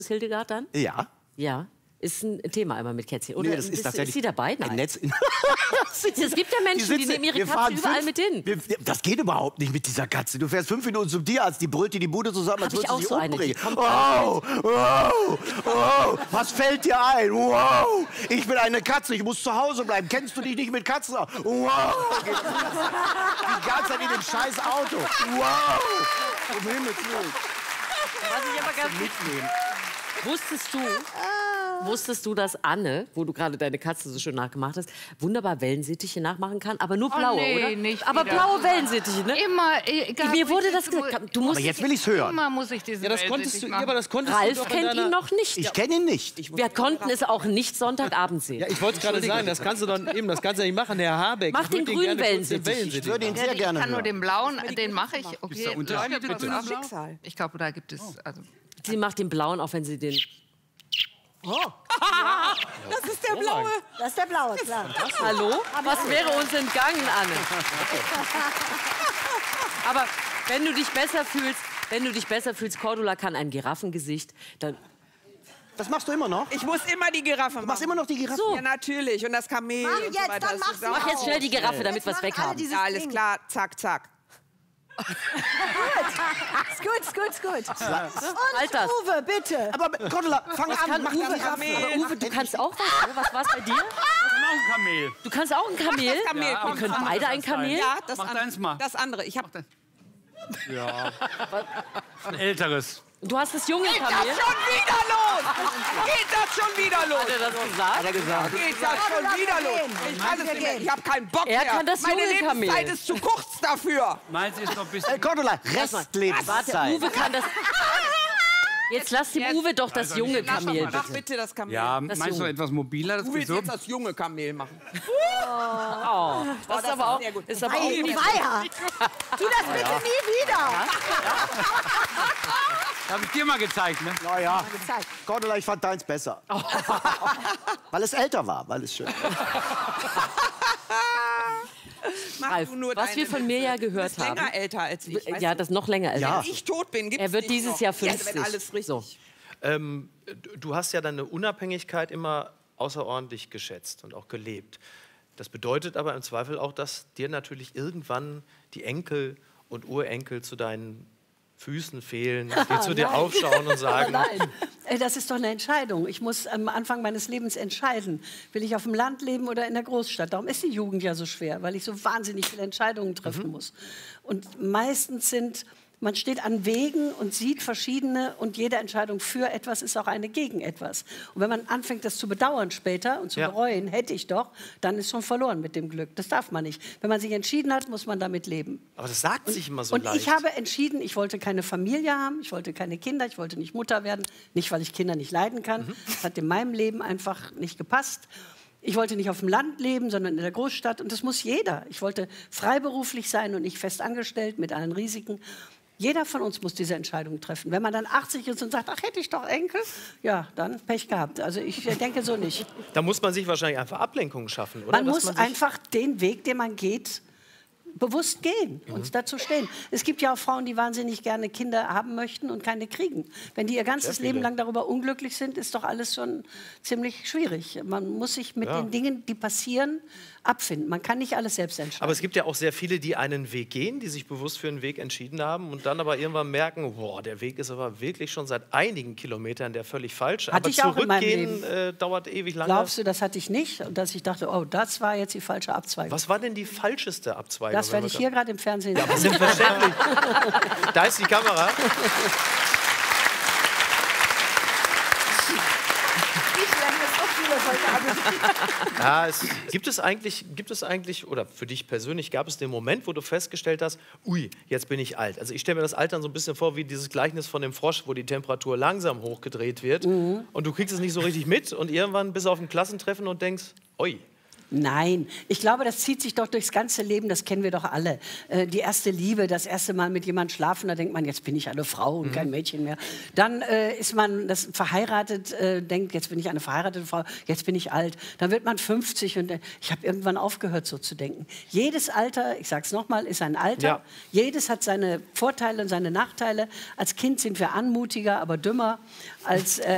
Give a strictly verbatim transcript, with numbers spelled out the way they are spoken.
Hildegard dann? Ja. Ja. Ist ein Thema immer mit Kätzchen. Oder nee, das ist, ist, tatsächlich ist sie dabei? Nein. Ein Netz Es gibt ja Menschen, die, die nehmen ihre Katze überall fünf, mit hin. Wir, das geht überhaupt nicht mit dieser Katze. Du fährst fünf Minuten zum Tierarzt, die brüllt dir die Bude zusammen, als Hab ich würdest auch du sie so eine, die umbringen. kommt Wow, wow, wow. Was fällt dir ein? Wow. Ich bin eine Katze, ich muss zu Hause bleiben. Kennst du dich nicht mit Katzen aus? Wow. Die ganze Zeit in dem scheiß Auto. Wow. Um Himmels Willen. Was ich aber ganz mitnehmen. Wusstest du, wusstest du, dass Anne, wo du gerade deine Katze so schön nachgemacht hast, wunderbar Wellensittiche nachmachen kann? Aber nur blaue, oh, nee, oder? Nicht aber wieder. blaue Wellensittiche, ne? Immer, egal. Mir wurde das du, gesagt. Du musst Aber jetzt will ich's hören. Immer muss ich diesen Ja, das konntest du, ja, aber das konntest Ralf du doch in kennt deiner... ihn noch nicht. Ich kenne ihn nicht. Wir konnten es auch nicht Sonntagabend sehen. Ja, ich wollte es gerade sagen, das kannst du dann eben, das kannst du nicht machen, Herr Habeck. Mach Ich den würd grünen gerne kurz den Wellensittich. Ich würde ihn sehr ich gerne kann nur hören. den blauen, den mache ich. Okay, der Unterschied Leute, bitte? pass auf. Schicksal. Ich glaube, da gibt es... Also, Sie macht den blauen, auch wenn sie den... Oh. Das ist der blaue. Das ist der blaue, klar. Hallo? Was wäre uns entgangen, Anne? Aber wenn du dich besser fühlst, wenn du dich besser fühlst, Cordula kann ein Giraffengesicht, dann... Das machst du immer noch? Ich muss immer die Giraffe machen. Du machst immer noch die Giraffe? So. Ja, natürlich. Und das Kamel Mach und jetzt, so weiter. dann Das mach ist sie auch- Mach jetzt schnell die Giraffe, damit wir es Jetzt weg machen alle haben. dieses Ja, alles Ding. klar. Zack, zack. Ist gut, ist gut, ist gut. Halt das. Uwe, bitte. Aber Cordula, fang Was an, kann mach Uwe? die Giraffe. Aber Uwe, du kannst auch was, ne? Was war's bei dir? Auch ein Kamel. Du kannst auch ein Kamel? Das Kamel, Ja, komm, Wir können komm. beide ein Kamel? Ja, das, Mach an- deins mal. das andere. Ich hab Ja. Ein älteres. Du hast das junge Geht das Kamel? schon wieder los? Geht das schon wieder los? Hat er das gesagt? Hat er gesagt. Geht das schon lass wieder wir los? gehen. Ich Lass kann es wir nicht mehr. gehen. Ich habe keinen Bock Er mehr. kann das Meine junge Lebenszeit Kamel. ist zu kurz dafür. Meins ist noch ein Äh, bisschen... Cordula, Warte, Restlebenszeit. Uwe kann das... Jetzt lass dem Uwe doch das Also nicht- junge Mach doch Kamel. mal. Mach bitte. bitte das Kamel. Ja, Das meinst du Junge. etwas mobiler? Das Du willst so? jetzt das junge Kamel machen. Oh, das ist aber auch... sehr gut. Ist aber auch Ei, nicht... Weiher. Tu das bitte nie wieder. Hab ich dir mal gezeigt, ne? Naja, Gezeigt. Cordula, ich fand deins besser. Weil es älter war, weil es schön Mach Ralf, du nur was deine wir von mir ja Witze. gehört Du bist haben. länger älter als ich. weißt Ja, du? das noch länger älter. Ja. Wenn ich tot bin, gibt's Er wird dich dieses noch. Jahr Ja, fünfzig. wenn alles richtig. So. Ähm, du hast ja deine Unabhängigkeit immer außerordentlich geschätzt und auch gelebt. Das bedeutet aber im Zweifel auch, dass dir natürlich irgendwann die Enkel und Urenkel zu deinen Füßen fehlen, die zu dir Nein. aufschauen und sagen, Nein, Äh, das ist doch eine Entscheidung. Ich muss am Anfang meines Lebens entscheiden, will ich auf dem Land leben oder in der Großstadt. Darum ist die Jugend ja so schwer, weil ich so wahnsinnig viele Entscheidungen treffen Mhm. muss. Und meistens sind, man steht an Wegen und sieht verschiedene und jede Entscheidung für etwas ist auch eine gegen etwas. Und wenn man anfängt, das zu bedauern später und zu Ja. bereuen, hätte ich doch, dann ist schon verloren mit dem Glück. Das darf man nicht. Wenn man sich entschieden hat, muss man damit leben. aber das sagt sich immer so Und leicht. ich habe entschieden, ich wollte keine Familie haben, ich wollte keine Kinder, ich wollte nicht Mutter werden. Nicht, weil ich Kinder nicht leiden kann. Mhm. Das hat in meinem Leben einfach nicht gepasst. Ich wollte nicht auf dem Land leben, sondern in der Großstadt. Und das muss jeder. Ich wollte freiberuflich sein und nicht fest angestellt mit allen Risiken. Jeder von uns muss diese Entscheidung treffen. Wenn man dann achtzig ist und sagt, ach, hätte ich doch Enkel, ja, dann Pech gehabt. Also ich denke so nicht. Da muss man sich wahrscheinlich einfach Ablenkung schaffen, oder? Man Dass muss sich- einfach den Weg, den man geht, bewusst gehen und dazu stehen. Es gibt ja auch Frauen, die wahnsinnig gerne Kinder haben möchten und keine kriegen. Wenn die ihr ganzes viele. Leben lang darüber unglücklich sind, ist doch alles schon ziemlich schwierig. Man muss sich mit Ja. den Dingen, die passieren, abfinden. Man kann nicht alles selbst entscheiden. Aber es gibt ja auch sehr viele, die einen Weg gehen, die sich bewusst für einen Weg entschieden haben und dann aber irgendwann merken, boah, der Weg ist aber wirklich schon seit einigen Kilometern der völlig falsche. Hatte aber ich auch in meinem zurückgehen Leben. äh, dauert ewig lange. Glaubst du, das hatte ich nicht? Und dass ich dachte, oh, das war jetzt die falsche Abzweigung. Was war denn die falscheste Abzweigung? Das werde ich hier gerade im Fernsehen Ja, selbstverständlich. Da ist die Kamera. Ja, es, gibt, es eigentlich, gibt es eigentlich, oder für dich persönlich, gab es den Moment, wo du festgestellt hast, ui, jetzt bin ich alt. Also ich stelle mir das Altern so ein bisschen vor wie dieses Gleichnis von dem Frosch, wo die Temperatur langsam hochgedreht wird Mhm. und du kriegst es nicht so richtig mit und irgendwann bist du auf ein Klassentreffen und denkst, ui. Nein, ich glaube, das zieht sich doch durchs ganze Leben, das kennen wir doch alle. Äh, die erste Liebe, das erste Mal mit jemandem schlafen, da denkt man, jetzt bin ich eine Frau und kein Mädchen mehr. Dann äh, ist man das verheiratet, äh, denkt, jetzt bin ich eine verheiratete Frau, jetzt bin ich alt. Dann wird man fünfzig und äh, ich habe irgendwann aufgehört, so zu denken. Jedes Alter, ich sage es nochmal, ist ein Alter. Ja. Jedes hat seine Vorteile und seine Nachteile. Als Kind sind wir anmutiger, aber dümmer. Als, äh,